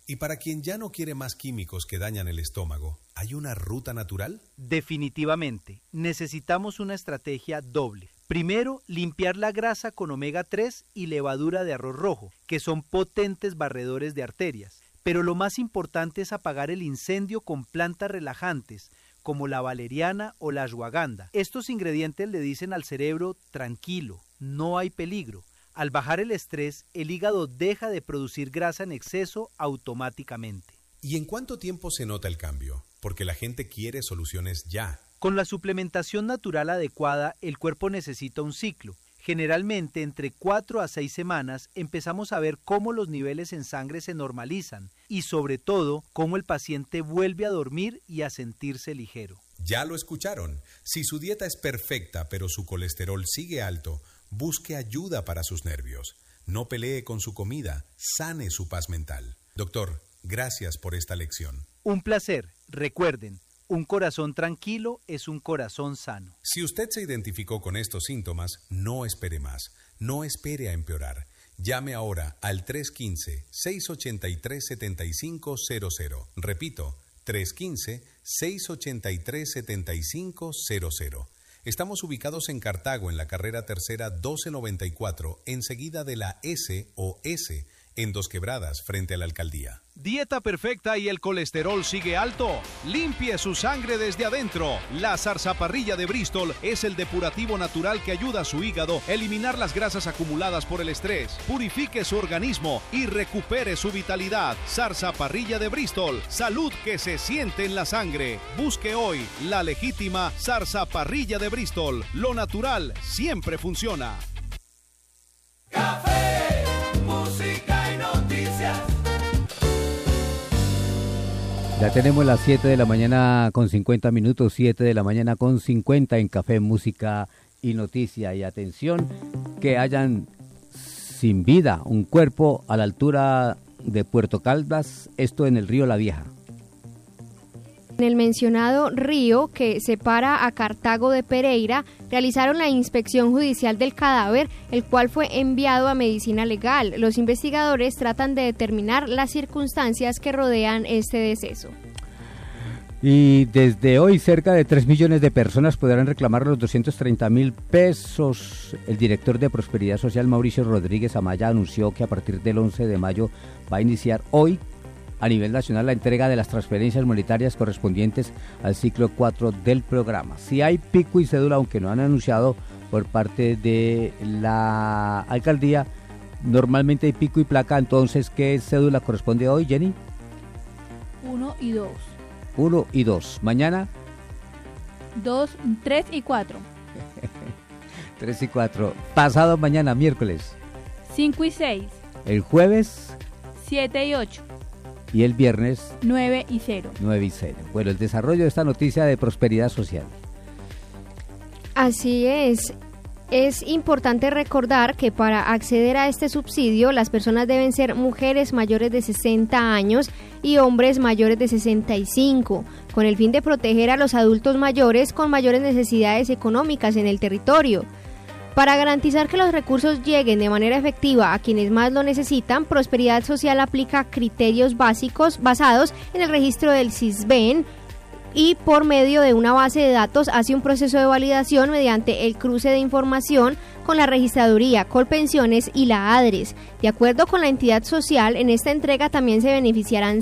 Y para quien ya no quiere más químicos que dañan el estómago, ¿hay una ruta natural? Definitivamente, necesitamos una estrategia doble. Primero, limpiar la grasa con omega 3 y levadura de arroz rojo, que son potentes barredores de arterias. Pero lo más importante es apagar el incendio con plantas relajantes, como la valeriana o la ashwagandha. Estos ingredientes le dicen al cerebro, tranquilo, no hay peligro. Al bajar el estrés, el hígado deja de producir grasa en exceso automáticamente. ¿Y en cuánto tiempo se nota el cambio? Porque la gente quiere soluciones ya. Con la suplementación natural adecuada, el cuerpo necesita un ciclo. Generalmente, entre 4 a 6 semanas, empezamos a ver cómo los niveles en sangre se normalizan y, sobre todo, cómo el paciente vuelve a dormir y a sentirse ligero. Ya lo escucharon. Si su dieta es perfecta, pero su colesterol sigue alto, busque ayuda para sus nervios. No pelee con su comida, sane su paz mental. Doctor, gracias por esta lección. Un placer. Recuerden, un corazón tranquilo es un corazón sano. Si usted se identificó con estos síntomas, no espere más. No espere a empeorar. Llame ahora al 315-683-7500. Repito, 315-683-7500. Estamos ubicados en Cartago, en la carrera tercera 1294, enseguida de la S.O.S., en Dos Quebradas, frente a la alcaldía. Dieta perfecta y el colesterol sigue alto. Limpie su sangre desde adentro. La zarzaparrilla de Bristol es el depurativo natural que ayuda a su hígado a eliminar las grasas acumuladas por el estrés. Purifique su organismo y recupere su vitalidad. Zarzaparrilla de Bristol. Salud que se siente en la sangre. Busque hoy la legítima zarzaparrilla de Bristol. Lo natural siempre funciona. Café, música y noticias. Ya tenemos las 7 de la mañana con 50 minutos, 7 de la mañana con 50 en Café, Música y Noticia. Y atención, que hayan sin vida un cuerpo a la altura de Puerto Caldas, esto en el río La Vieja. En el mencionado río que separa a Cartago de Pereira, realizaron la inspección judicial del cadáver, el cual fue enviado a medicina legal. Los investigadores tratan de determinar las circunstancias que rodean este deceso. Y desde hoy cerca de 3 millones de personas podrán reclamar los 230.000 pesos. El director de Prosperidad Social, Mauricio Rodríguez Amaya, anunció que a partir del 11 de mayo va a iniciar hoy a nivel nacional la entrega de las transferencias monetarias correspondientes al ciclo 4 del programa. Si hay pico y cédula, aunque no han anunciado por parte de la alcaldía, normalmente hay pico y placa. Entonces, ¿qué cédula corresponde hoy, Jenny? 1 y 2. 1 y 2. ¿Mañana? 2, 3 y 4. 3 y 4. Pasado mañana, miércoles. 5 y 6. El jueves. 7 y 8. Y el viernes 9 y 0. 9 y 0. Bueno, el desarrollo de esta noticia de Prosperidad Social. Así es. Es importante recordar que para acceder a este subsidio las personas deben ser mujeres mayores de 60 años y hombres mayores de 65, con el fin de proteger a los adultos mayores con mayores necesidades económicas en el territorio. Para garantizar que los recursos lleguen de manera efectiva a quienes más lo necesitan, Prosperidad Social aplica criterios básicos basados en el registro del CISBEN y por medio de una base de datos hace un proceso de validación mediante el cruce de información con la Registraduría, Colpensiones y la ADRES. De acuerdo con la entidad social, en esta entrega también se beneficiarán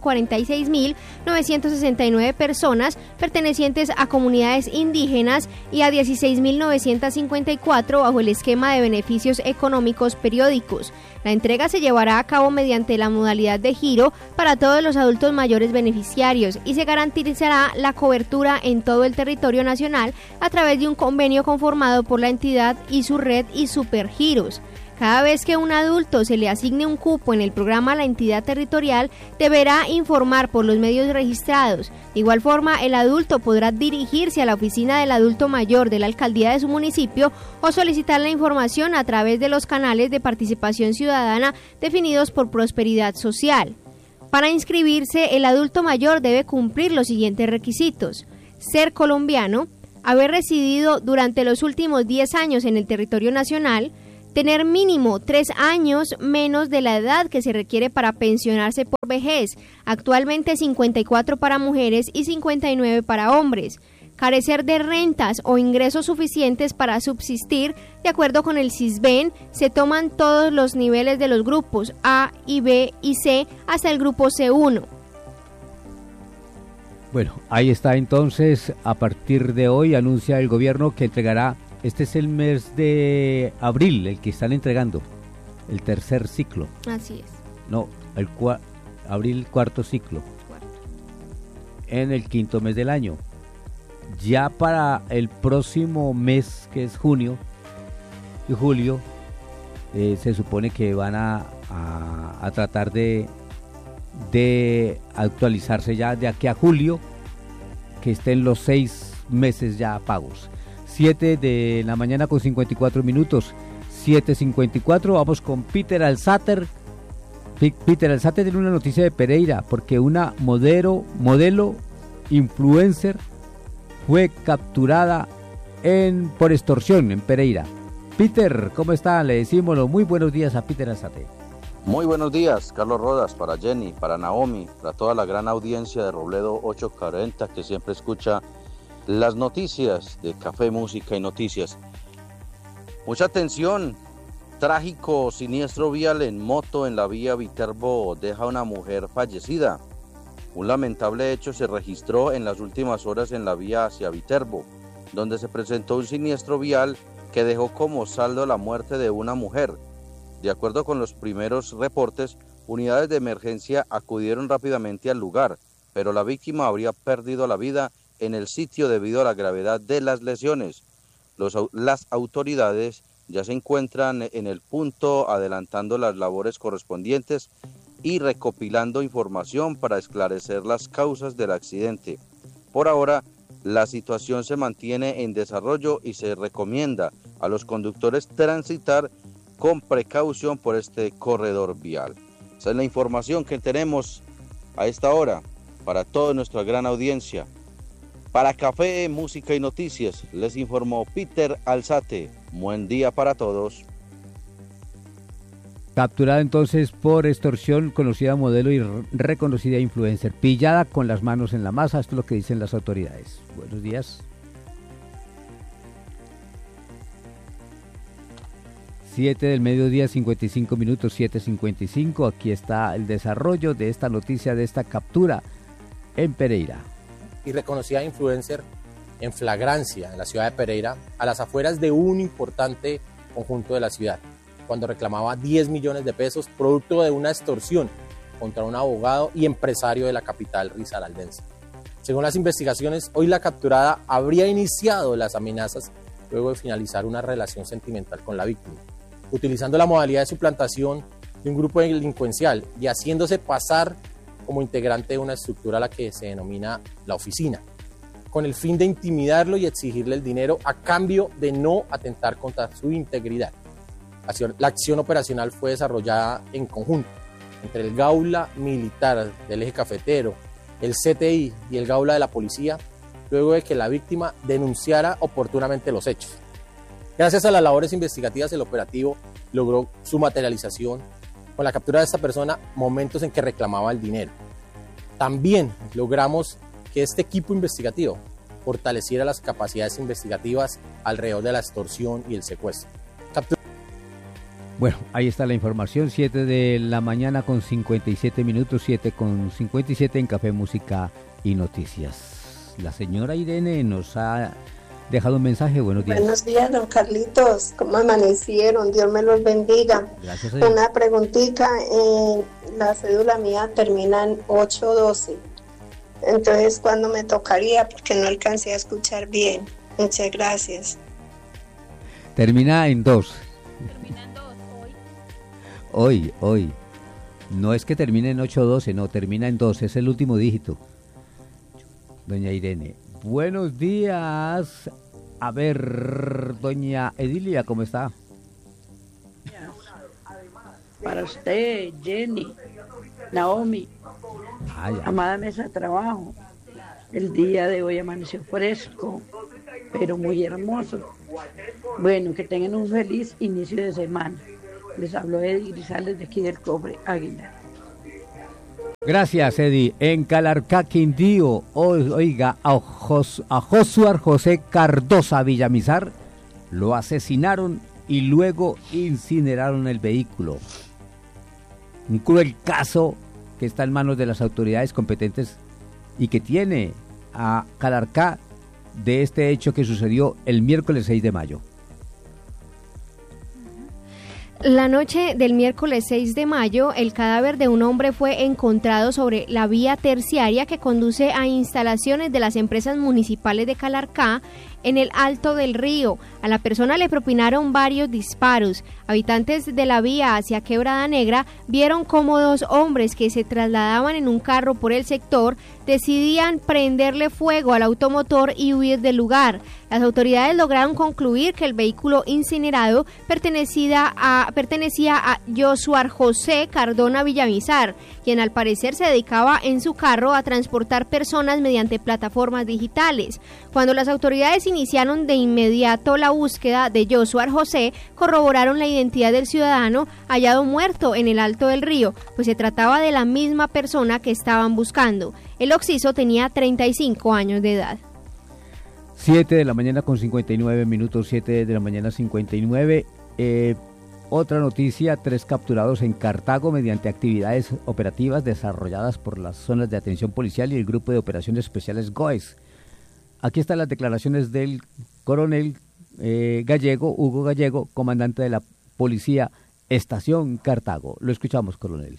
146.969 personas pertenecientes a comunidades indígenas y a 16.954 bajo el esquema de beneficios económicos periódicos. La entrega se llevará a cabo mediante la modalidad de giro para todos los adultos mayores beneficiarios y se garantizará la cobertura en todo el territorio nacional a través de un convenio conformado por la entidad y su red y supergiros. Cada vez que a un adulto se le asigne un cupo en el programa a la entidad territorial, deberá informar por los medios registrados. De igual forma, el adulto podrá dirigirse a la oficina del adulto mayor de la alcaldía de su municipio o solicitar la información a través de los canales de participación ciudadana definidos por Prosperidad Social. Para inscribirse, el adulto mayor debe cumplir los siguientes requisitos: ser colombiano, haber residido durante los últimos 10 años en el territorio nacional, Tener mínimo 3 años menos de la edad que se requiere para pensionarse por vejez, actualmente 54 para mujeres y 59 para hombres. Carecer de rentas o ingresos suficientes para subsistir, de acuerdo con el CISBEN, se toman todos los niveles de los grupos A y B y C hasta el grupo C1. Bueno, ahí está entonces, a partir de hoy anuncia el gobierno que entregará, este es el mes de abril, el que están entregando, el tercer ciclo. Así es. No, abril, cuarto ciclo. En el quinto mes del año. Ya para el próximo mes, que es junio y julio, se supone que van a tratar de actualizarse ya de aquí a julio, que estén los 6 meses ya pagos. 7 de la mañana con 54 minutos, 7:54, vamos con Peter Alzate. Peter Alzate tiene una noticia de Pereira, porque una modelo influencer fue capturada por extorsión en Pereira. Peter, ¿cómo está? Le decimos los muy buenos días a Peter Alzate. Muy buenos días, Carlos Rodas, para Jenny, para Naomi, para toda la gran audiencia de Robledo 840 que siempre escucha las noticias de Café, Música y Noticias. Mucha atención, trágico siniestro vial en moto en la vía Viterbo deja a una mujer fallecida. Un lamentable hecho se registró en las últimas horas en la vía hacia Viterbo, donde se presentó un siniestro vial que dejó como saldo la muerte de una mujer. De acuerdo con los primeros reportes, unidades de emergencia acudieron rápidamente al lugar, pero la víctima habría perdido la vida en el sitio debido a la gravedad de las lesiones. Las autoridades ya se encuentran en el punto adelantando las labores correspondientes y recopilando información para esclarecer las causas del accidente. Por ahora, la situación se mantiene en desarrollo y se recomienda a los conductores transitar con precaución por este corredor vial. Esa es la información que tenemos a esta hora para toda nuestra gran audiencia. Para Café, Música y Noticias, les informó Peter Alzate. Buen día para todos. Capturada entonces por extorsión, conocida modelo y reconocida influencer, pillada con las manos en la masa, esto es lo que dicen las autoridades. Buenos días. 7 del mediodía, 55 minutos, 7:55, aquí está el desarrollo de esta noticia, de esta captura en Pereira. Y reconocida influencer en flagrancia en la ciudad de Pereira, a las afueras de un importante conjunto de la ciudad, cuando reclamaba 10 millones de pesos producto de una extorsión contra un abogado y empresario de la capital risaraldense. Según las investigaciones, hoy la capturada habría iniciado las amenazas luego de finalizar una relación sentimental con la víctima, utilizando la modalidad de suplantación de un grupo delincuencial y haciéndose pasar como integrante de una estructura a la que se denomina la oficina, con el fin de intimidarlo y exigirle el dinero a cambio de no atentar contra su integridad. La acción operacional fue desarrollada en conjunto entre el Gaula Militar del Eje Cafetero, el CTI y el Gaula de la Policía, luego de que la víctima denunciara oportunamente los hechos. Gracias a las labores investigativas, el operativo logró su materialización con la captura de esta persona, momentos en que reclamaba el dinero. También logramos que este equipo investigativo fortaleciera las capacidades investigativas alrededor de la extorsión y el secuestro. Bueno, ahí está la información, 7 de la mañana con 57 minutos, 7:57 en Café, Música y Noticias. La señora Irene nos ha dejado un mensaje. Buenos días. Buenos días, don Carlitos. ¿Cómo amanecieron? Dios me los bendiga. Gracias a Dios. Una preguntita. La cédula mía termina en 812. Entonces, ¿cuándo me tocaría? Porque no alcancé a escuchar bien. Muchas gracias. Termina en 2. Termina en 2 hoy. Hoy. No es que termine en 812, no, termina en 2. Es el último dígito. Doña Irene. Buenos días. A ver, doña Edilia, ¿cómo está? Para usted, Jenny, Naomi, amada mesa de trabajo. El día de hoy amaneció fresco, pero muy hermoso. Bueno, que tengan un feliz inicio de semana. Les habló Eddie Grisales de aquí del Cobre Águila. Gracias, Eddie. En Calarcá, Quindío, oiga, a Josuar José Cardosa Villamizar lo asesinaron y luego incineraron el vehículo. Un cruel caso que está en manos de las autoridades competentes y que tiene a Calarcá de este hecho que sucedió el miércoles 6 de mayo. La noche del miércoles 6 de mayo, el cadáver de un hombre fue encontrado sobre la vía terciaria que conduce a instalaciones de las empresas municipales de Calarcá en el Alto del Río. A la persona le propinaron varios disparos. Habitantes de la vía hacia Quebrada Negra vieron cómo dos hombres que se trasladaban en un carro por el sector decidían prenderle fuego al automotor y huir del lugar. Las autoridades lograron concluir que el vehículo incinerado pertenecía a Josuar José Cardona Villamizar, quien al parecer se dedicaba en su carro a transportar personas mediante plataformas digitales. Cuando las autoridades iniciaron de inmediato la búsqueda de Josuar José, corroboraron la identidad del ciudadano hallado muerto en el Alto del Río, pues se trataba de la misma persona que estaban buscando. El occiso tenía 35 años de edad. 7 de la mañana con 59 minutos, 7 de la mañana 59. Otra noticia, 3 capturados en Cartago mediante actividades operativas desarrolladas por las zonas de atención policial y el Grupo de Operaciones Especiales GOES. Aquí están las declaraciones del coronel Hugo Gallego, comandante de la Policía Estación Cartago. Lo escuchamos, coronel.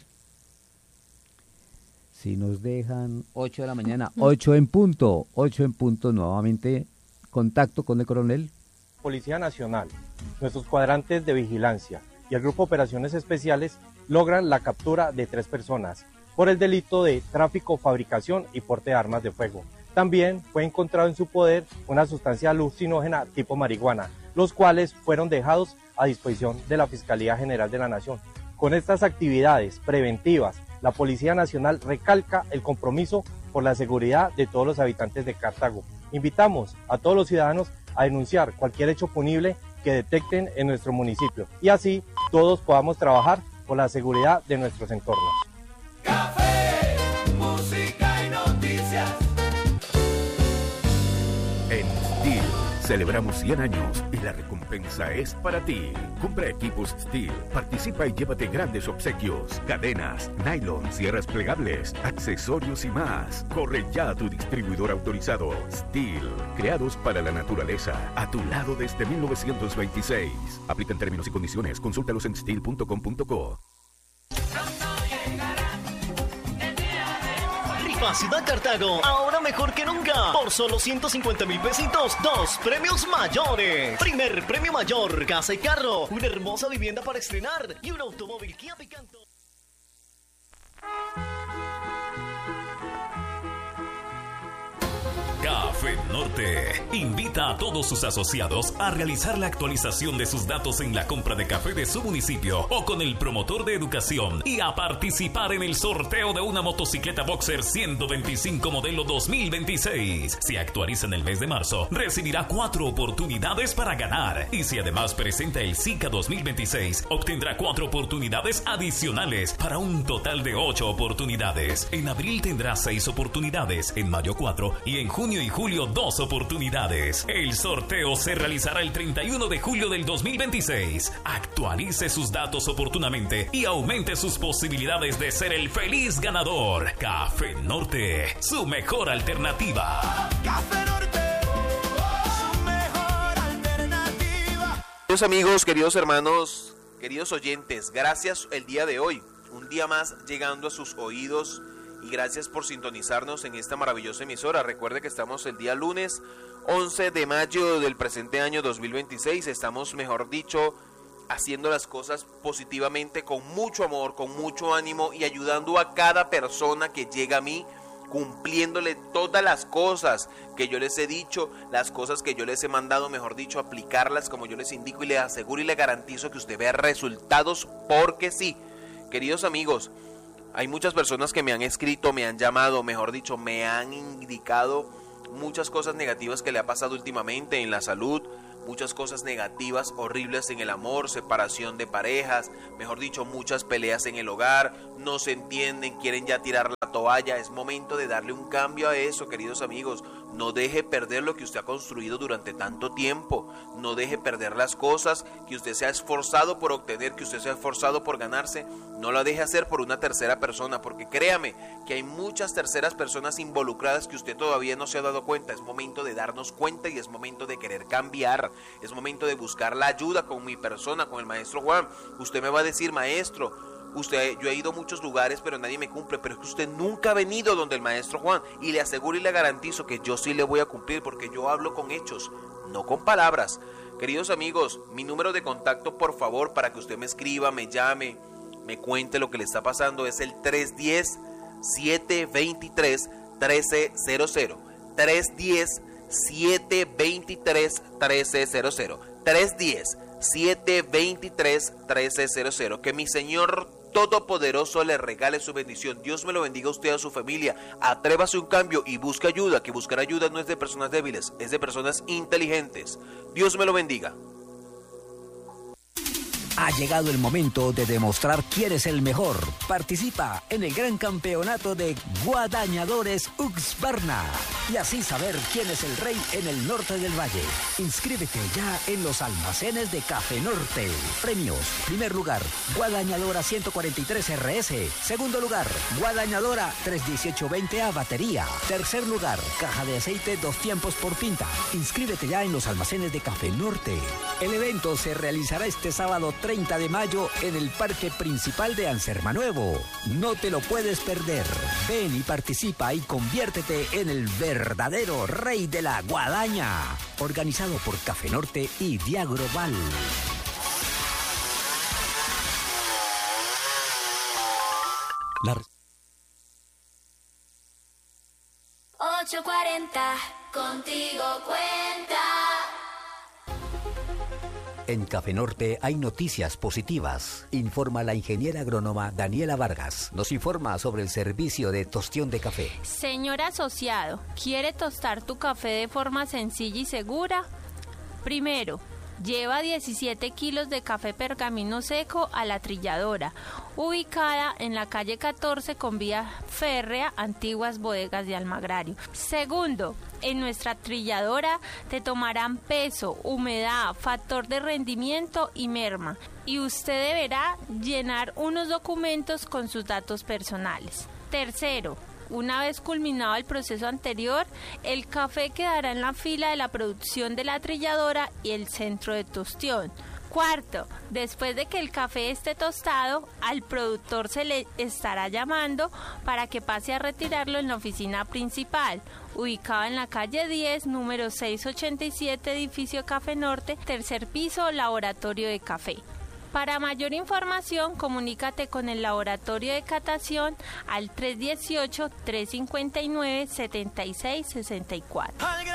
Si nos dejan 8 de la mañana, 8 en punto, nuevamente contacto con el coronel. Policía Nacional, nuestros cuadrantes de vigilancia y el Grupo de Operaciones Especiales logran la captura de 3 personas por el delito de tráfico, fabricación y porte de armas de fuego. También fue encontrado en su poder una sustancia alucinógena tipo marihuana, los cuales fueron dejados a disposición de la Fiscalía General de la Nación. Con estas actividades preventivas, la Policía Nacional recalca el compromiso por la seguridad de todos los habitantes de Cartago. Invitamos a todos los ciudadanos a denunciar cualquier hecho punible que detecten en nuestro municipio y así todos podamos trabajar por la seguridad de nuestros entornos. Café, música y noticias. En Steel celebramos 100 años y la recompensa es para ti. Compra equipos Steel, participa y llévate grandes obsequios, cadenas, nylon, sierras plegables, accesorios y más. Corre ya a tu distribuidor autorizado. Steel, creados para la naturaleza, a tu lado desde 1926. Aplican términos y condiciones, consúltalos en steel.com.co. Ciudad Cartago, ahora mejor que nunca. Por solo 150,000 pesitos, 2 premios mayores. Primer premio mayor, casa y carro, una hermosa vivienda para estrenar y un automóvil Kia Picanto. Café Norte invita a todos sus asociados a realizar la actualización de sus datos en la compra de café de su municipio o con el promotor de educación y a participar en el sorteo de una motocicleta Boxer 125 modelo 2026. Si actualiza en el mes de marzo, recibirá 4 oportunidades para ganar y si además presenta el SICA 2026, obtendrá 4 oportunidades adicionales para un total de 8 oportunidades. En abril tendrá 6 oportunidades, en mayo 4 y en junio y julio 2 oportunidades. El sorteo se realizará el 31 de julio del 2026. Actualice sus datos oportunamente y aumente sus posibilidades de ser el feliz ganador. Café Norte, su mejor alternativa. Café Norte, su mejor alternativa. Queridos amigos, queridos hermanos, queridos oyentes, gracias el día de hoy. Un día más llegando a sus oídos. Y gracias por sintonizarnos en esta maravillosa emisora. Recuerde que estamos el día lunes 11 de mayo del presente año 2026. Estamos, mejor dicho, haciendo las cosas positivamente, con mucho amor, con mucho ánimo y ayudando a cada persona que llega a mí, cumpliéndole todas las cosas que yo les he dicho, las cosas que yo les he mandado, mejor dicho, aplicarlas como yo les indico y les aseguro y les garantizo que usted vea resultados, porque sí. Queridos amigos, hay muchas personas que me han escrito, me han llamado, mejor dicho, me han indicado muchas cosas negativas que le ha pasado últimamente en la salud, muchas cosas negativas, horribles en el amor, separación de parejas, mejor dicho, muchas peleas en el hogar, no se entienden, quieren ya tirar la toalla. Es momento de darle un cambio a eso, queridos amigos. No deje perder lo que usted ha construido durante tanto tiempo. No deje perder las cosas que usted se ha esforzado por obtener, que usted se ha esforzado por ganarse. No la deje hacer por una tercera persona, porque créame que hay muchas terceras personas involucradas que usted todavía no se ha dado cuenta. Es momento de darnos cuenta y es momento de querer cambiar. Es momento de buscar la ayuda con mi persona, con el maestro Juan. Usted me va a decir, maestro, yo he ido a muchos lugares pero nadie me cumple, pero es que usted nunca ha venido donde el maestro Juan, y le aseguro y le garantizo que yo sí le voy a cumplir, porque yo hablo con hechos, no con palabras. Queridos amigos, mi número de contacto, por favor, para que usted me escriba, me llame, me cuente lo que le está pasando, es el 310-723-1300. 310-723-1300. 310-723-1300. Que mi Señor Todopoderoso le regale su bendición. Dios me lo bendiga a usted y a su familia. Atrévase a un cambio y busque ayuda, que buscar ayuda no es de personas débiles, es de personas inteligentes. Dios me lo bendiga. Ha llegado el momento de demostrar quién es el mejor. Participa en el gran campeonato de Guadañadores Uxbarna y así saber quién es el rey en el norte del valle. Inscríbete ya en los almacenes de Café Norte. Premios: primer lugar, Guadañadora 143 RS. Segundo lugar, Guadañadora 318-20A batería. Tercer lugar, caja de aceite 2 tiempos por pinta. Inscríbete ya en los almacenes de Café Norte. El evento se realizará este sábado 30 de mayo en el Parque Principal de Ansermanuevo. No te lo puedes perder. Ven y participa y conviértete en el verdadero rey de la guadaña. Organizado por Café Norte y Diagroval. La 8:40, contigo cuenta. En Café Norte hay noticias positivas. Informa la ingeniera agrónoma Daniela Vargas. Nos informa sobre el servicio de tostión de café. Señor asociado, ¿quiere tostar tu café de forma sencilla y segura? Primero, lleva 17 kilos de café pergamino seco a la trilladora, ubicada en la calle 14 con vía férrea, antiguas bodegas de Almagrario. Segundo, en nuestra trilladora te tomarán peso, humedad, factor de rendimiento y merma, y usted deberá llenar unos documentos con sus datos personales. Tercero, una vez culminado el proceso anterior, el café quedará en la fila de la producción de la trilladora y el centro de tostión. Cuarto, después de que el café esté tostado, al productor se le estará llamando para que pase a retirarlo en la oficina principal, ubicada en la calle 10, número 687, edificio Café Norte, tercer piso, laboratorio de café. Para mayor información, comunícate con el laboratorio de catación al 318-359-7664.